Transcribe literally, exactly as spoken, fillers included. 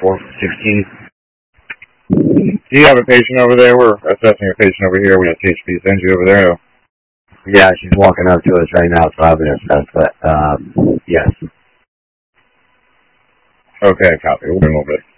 four sixteen. Do you have a patient over there? We're assessing a patient over here. We have H P send you over there. Yeah, she's walking up to us right now, so I'm going to assess that. Um, yes. Okay, copy. We'll bring over it.